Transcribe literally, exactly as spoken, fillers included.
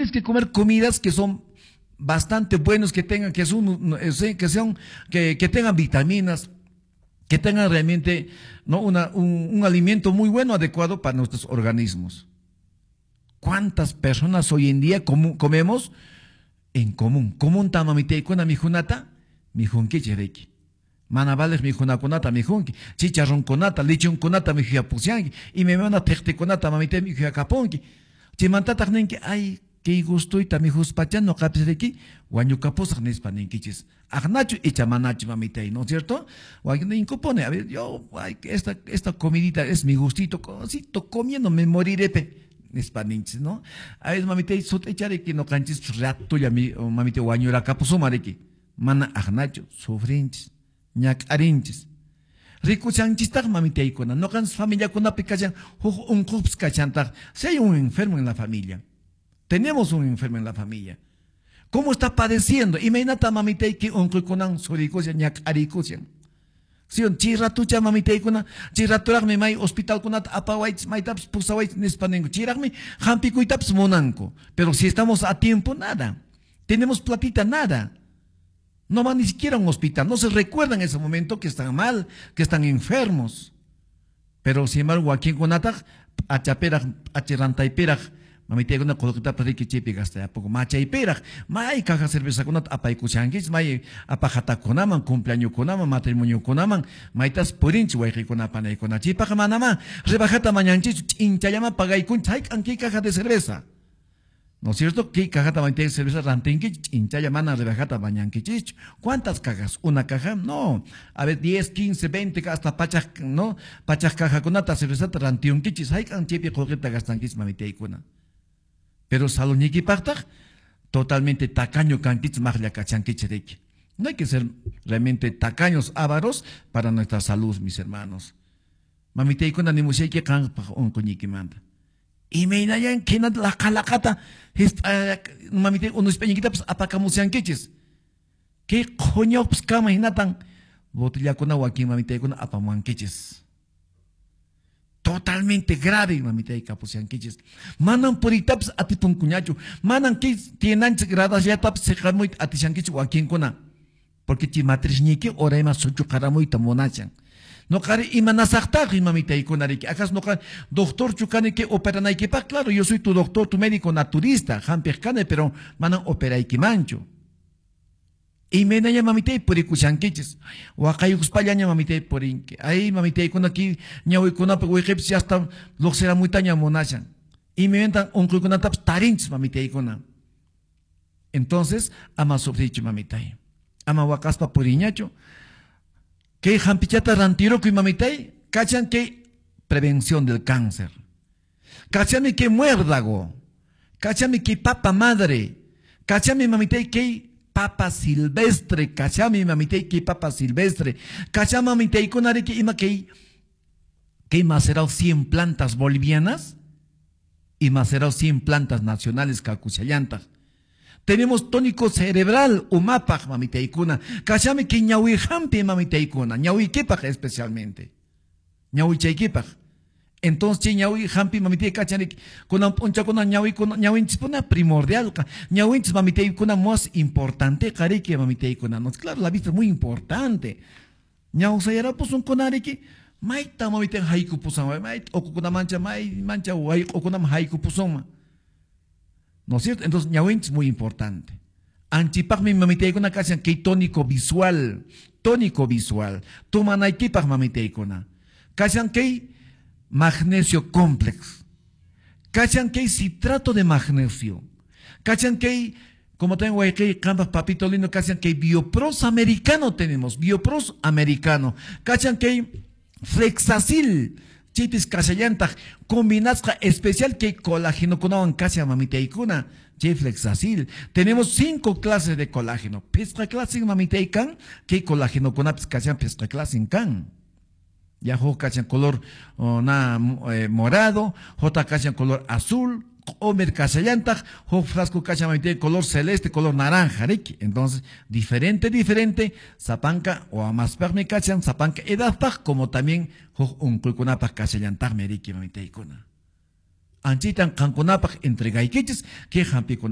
tienes que comer comidas que son bastante buenos, que tengan, que son, que sean, que, que tengan vitaminas, que tengan realmente, ¿no? Una, un, un alimento muy bueno, adecuado para nuestros organismos. ¿Cuántas personas hoy en día com comemos en común? Común tamamiteikuna mijunata, mijunki chereki. Manavales mijunakunata mijunki, chicharronkunata, lechonkunata mijuyapusianki, y me van a tectekunata mamite mijuyacaponki. Chimantataq ninki, ay, que gustuyta mijuspachan no capisreki, guanyucaposaq nispa ninkichis. Agnachu echa manachu mamitei, ¿no es cierto? Guanyucopone, a ver, yo, ay, esta, esta comidita es mi gustito, cosito comiendo me moriré, pe. Nispaninchis, ¿no? A veces mamite sot echareki no canchis rato ya mi mamite guanyura capusumareki. Mana agnacho, sufrinchis, ñak arinchis. Rico chanchistag mamite ikona, no can familia con aplicación, un cups cachantag. Si hay un enfermo en la familia, tenemos un enfermo en la familia. ¿Cómo está padeciendo? Imagínate mamite que un cuiconan suricosia, ñak aricosian. Si un chiratucha mamite ikona, chiraturak me mai hospital kunat apawaits maitaps pusawaits nispanengo, chirakme hampikuitaps monanco. Pero si estamos a tiempo, nada. Tenemos platita, nada. No van ni siquiera a un hospital, no se recuerdan en ese momento que están mal, que están enfermos. Pero sin embargo, aquí en Conataj, achaperaj, acherantaiperaj, mamite kuna colocata para que chepe gasta poco machaiperaj, mai caja cerveza kunat apaikuchanguis, mai apajata konaman, cumpleaños konaman, matrimonio konaman, maitas purinchi waiki konapan y konachipa manama, rebajata mañanchis, hinchayama pagaikun, chaik anki caja de cerveza. ¿No es cierto? ¿Qué caja de cerveza rantenquich, hinchaya mana rebajata bañanquichich? ¿Cuántas cajas? ¿Una caja? No. A ver, diez, quince, veinte, hasta pachas, ¿no? Pachas caja con ata cerveza rantionquichis. Hay canchepi coqueta gastanquis mamiteikuna. Pero saloniqui partaj, totalmente tacaño canquich maglia cachanquichereki. No hay que ser realmente tacaños ávaros para nuestra salud, mis hermanos. Mamiteikuna ni museke can un coñiqui manda. Y me inayan que na la calacata, mamite, unos peñiquitas pues apacamusean queches. ¿Qué coño pues cama inatan? Botella con agua aquí, mamite, con apamuan queches. Totalmente grave, mamite, capusean queches. Manan por itaps a tipun cuñacho. Manan que tienen gradas ya taps se jamuit a tishanquich o aquí en cona. Porque chimatriz ñique, ora más socho caramuita monachan. No cari imanasactag mamita y conariki. ¿Acaso no cari doctor chucane que operan aquí? Claro, yo soy tu doctor, tu médico naturista, jampecane, pero manan opera aquí mancho. Y me naya mamita y por ikuchanquiches. O acá y uspayaña mamita y por inque. Ahí mamita y con aquí ñawi con apa wejepsi ya hasta lo será muy taña monachan. Y me ventan un con taps tarinch mamita y cona. Entonces, ama sofricho mamita y. Ama wakaspa por iñacho. Que jampichata rantiro que mamitay, cachan que prevención del cáncer. Cachame que muérdago. Cachame que papa madre. Cachame mamitay que papa silvestre. Cachame mamitay que papa silvestre. Cachame mamitay con are que ima que que macerado cien plantas bolivianas y macerado cien plantas nacionales cacuchayanta. Tenemos tónico cerebral, umapaj, mamiteikuna. Cachame que ñawi hampi, mamiteikuna. Ñawi kipaj especialmente. Ñawi chaykipaj. Entonces, ñawi hampi, mamite, cachane, con un poncha con ñawi, con ñawi chispuna primordial. Ñawi mamiteikuna más importante, careque, mamiteikuna. No, claro, la vista es muy importante. Ñawi sayara, pues un conareki. Maita, mamite, haiku pusama. Maita, okukuna mancha, mai, mancha, okunam haiku pusoma. ¿No es cierto? Entonces, ñahuin es muy importante. Anchipag mi mamiteikona cachan que tónico visual, tónico visual. Tumanaikipag mamiteikona. Cachan que magnesio complex. Cachan que citrato de magnesio. Cachan que, como tengo aquí, campas papito lindo, cachan que biopros americano tenemos, biopros americano. Cachan que flexacil. Chipis casallanta, combinazca especial que colágeno con una casa mamita y cuna, flexacil. Tenemos cinco clases de colágeno. Pesca clase mamita y can, que colágeno con una pesca pesca clase en can. Ya joca en color oh, na, eh, morado, jota cacha en color azul, Omer casallanta, jo frasco cacha mamita color celeste, color naranja, ¿riki? Entonces, diferente, diferente, zapanca o amasperme cachan, zapanca edadpag, como también jo un culcunapag casallantag meriki mamita y cuna. Anchitan canconapag entre gaiquiches, que jampi